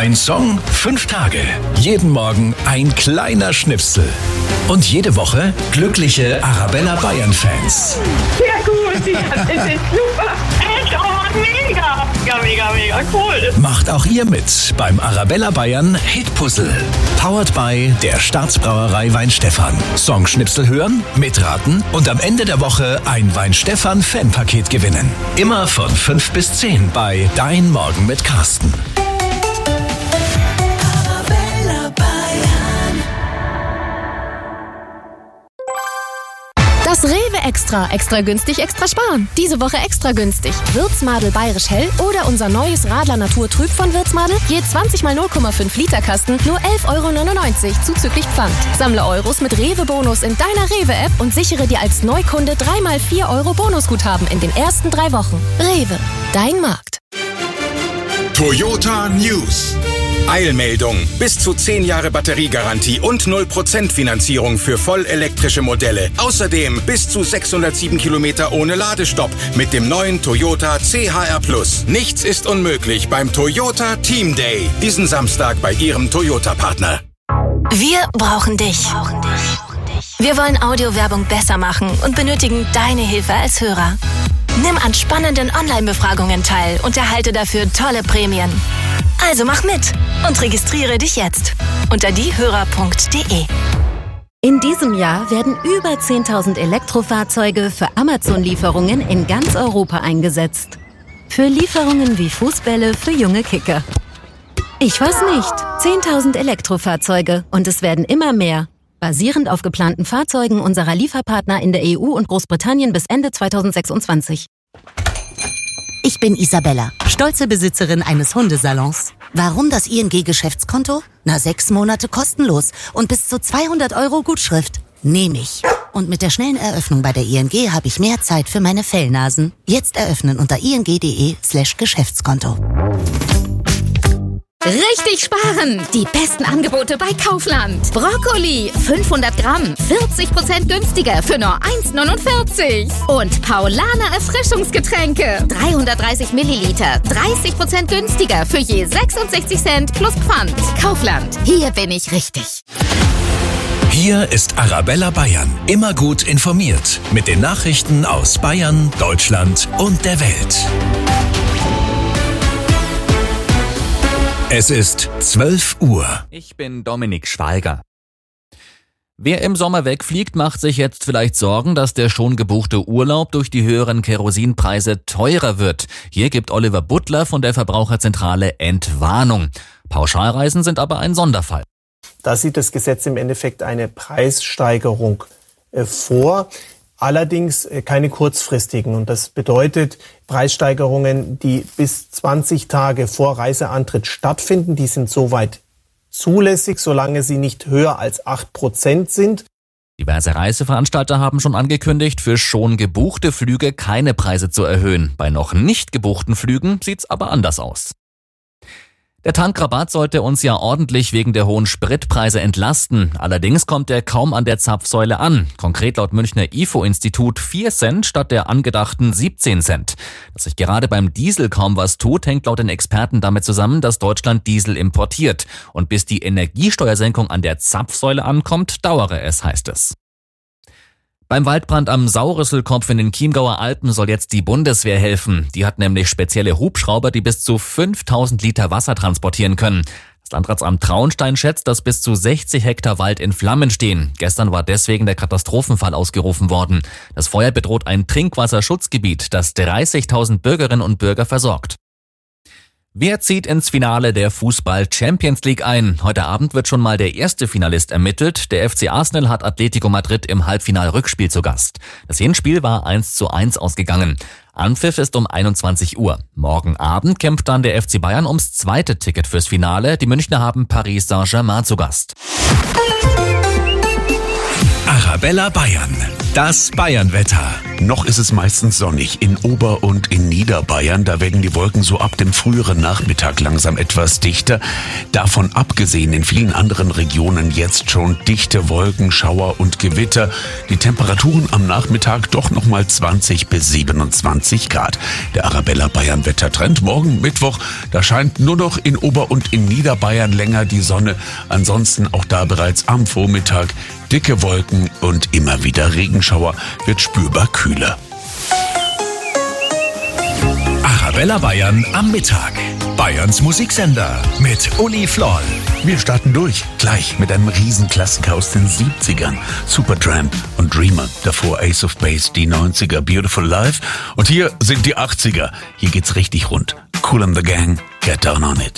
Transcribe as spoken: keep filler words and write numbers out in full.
Ein Song, fünf Tage. Jeden Morgen ein kleiner Schnipsel. Und jede Woche glückliche Arabella Bayern-Fans. Sehr gut, das ist super. Echt, oh, mega. Mega, mega, mega cool. Macht auch ihr mit beim Arabella Bayern Hitpuzzle. Powered by der Staatsbrauerei Weinstefan. Songschnipsel hören, mitraten und am Ende der Woche ein Weinstefan-Fanpaket gewinnen. Immer von fünf bis zehn bei Dein Morgen mit Carsten. Das Rewe Extra. Extra günstig, extra sparen. Diese Woche extra günstig. Würzmadel Bayerisch Hell oder unser neues Radler Natur Trüb von Würzmadel. Je zwanzig mal null Komma fünf Liter Kasten, nur elf Euro neunundneunzig zuzüglich Pfand. Sammle Euros mit Rewe-Bonus in deiner Rewe-App und sichere dir als Neukunde drei mal vier Euro Bonusguthaben in den ersten drei Wochen. Rewe, dein Markt. Toyota News. Eilmeldung. Bis zu zehn Jahre Batteriegarantie und null Prozent Finanzierung für vollelektrische Modelle. Außerdem bis zu sechshundertsieben Kilometer ohne Ladestopp mit dem neuen Toyota C H R Plus. Nichts ist unmöglich beim Toyota Team Day. Diesen Samstag bei Ihrem Toyota-Partner. Wir brauchen dich. Wir wollen Audiowerbung besser machen und benötigen deine Hilfe als Hörer. Nimm an spannenden Online-Befragungen teil und erhalte dafür tolle Prämien. Also mach mit und registriere dich jetzt unter diehörer punkt de. In diesem Jahr werden über zehntausend Elektrofahrzeuge für Amazon-Lieferungen in ganz Europa eingesetzt. Für Lieferungen wie Fußbälle für junge Kicker. Ich weiß nicht, zehntausend Elektrofahrzeuge und es werden immer mehr. Basierend auf geplanten Fahrzeugen unserer Lieferpartner in der E U und Großbritannien bis Ende zweitausendsechsundzwanzig. Ich bin Isabella, stolze Besitzerin eines Hundesalons. Warum das I N G-Geschäftskonto? Na, sechs Monate kostenlos und bis zu zweihundert Euro Gutschrift. Nehme ich. Und mit der schnellen Eröffnung bei der I N G habe ich mehr Zeit für meine Fellnasen. Jetzt eröffnen unter ing.de slash Geschäftskonto. Richtig sparen! Die besten Angebote bei Kaufland. Brokkoli, fünfhundert Gramm, vierzig Prozent günstiger für nur eins neunundvierzig. Und Paulaner Erfrischungsgetränke, dreihundertdreißig Milliliter, dreißig Prozent günstiger für je sechsundsechzig Cent plus Pfand. Kaufland, hier bin ich richtig. Hier ist Arabella Bayern. Immer gut informiert mit den Nachrichten aus Bayern, Deutschland und der Welt. Es ist zwölf Uhr. Ich bin Dominik Schweiger. Wer im Sommer wegfliegt, macht sich jetzt vielleicht Sorgen, dass der schon gebuchte Urlaub durch die höheren Kerosinpreise teurer wird. Hier gibt Oliver Butler von der Verbraucherzentrale Entwarnung. Pauschalreisen sind aber ein Sonderfall. Da sieht das Gesetz im Endeffekt eine Preissteigerung äh, vor. Allerdings keine kurzfristigen. Und das bedeutet Preissteigerungen, die bis zwanzig Tage vor Reiseantritt stattfinden. Die sind soweit zulässig, solange sie nicht höher als acht Prozent sind. Diverse Reiseveranstalter haben schon angekündigt, für schon gebuchte Flüge keine Preise zu erhöhen. Bei noch nicht gebuchten Flügen sieht's aber anders aus. Der Tankrabatt sollte uns ja ordentlich wegen der hohen Spritpreise entlasten. Allerdings kommt er kaum an der Zapfsäule an. Konkret laut Münchner I F O-Institut vier Cent statt der angedachten siebzehn Cent. Dass sich gerade beim Diesel kaum was tut, hängt laut den Experten damit zusammen, dass Deutschland Diesel importiert. Und bis die Energiesteuersenkung an der Zapfsäule ankommt, dauere es, heißt es. Beim Waldbrand am Saurisselkopf in den Chiemgauer Alpen soll jetzt die Bundeswehr helfen. Die hat nämlich spezielle Hubschrauber, die bis zu fünftausend Liter Wasser transportieren können. Das Landratsamt Traunstein schätzt, dass bis zu sechzig Hektar Wald in Flammen stehen. Gestern war deswegen der Katastrophenfall ausgerufen worden. Das Feuer bedroht ein Trinkwasserschutzgebiet, das dreißigtausend Bürgerinnen und Bürger versorgt. Wer zieht ins Finale der Fußball-Champions League ein? Heute Abend wird schon mal der erste Finalist ermittelt. Der F C Arsenal hat Atletico Madrid im Halbfinal-Rückspiel zu Gast. Das Hinspiel war eins zu eins ausgegangen. Anpfiff ist um einundzwanzig Uhr. Morgen Abend kämpft dann der F C Bayern ums zweite Ticket fürs Finale. Die Münchner haben Paris Saint-Germain zu Gast. Arabella Bayern. Das Bayernwetter. Noch ist es meistens sonnig in Ober- und in Niederbayern. Da werden die Wolken so ab dem früheren Nachmittag langsam etwas dichter. Davon abgesehen in vielen anderen Regionen jetzt schon dichte Wolken, Schauer und Gewitter. Die Temperaturen am Nachmittag doch nochmal zwanzig bis siebenundzwanzig Grad. Der Arabella Bayern Wettertrend morgen Mittwoch. Da scheint nur noch in Ober- und in Niederbayern länger die Sonne. Ansonsten auch da bereits am Vormittag dicke Wolken und immer wieder Regenschauer, wird spürbar kühler. Arabella Bayern am Mittag. Bayerns Musiksender mit Uli Floll. Wir starten durch, gleich mit einem Riesenklassiker aus den siebzigern. Supertramp und Dreamer. Davor Ace of Base, die neunziger, Beautiful Life. Und hier sind die achtziger. Hier geht's richtig rund. Kool and the Gang, Get Down on It.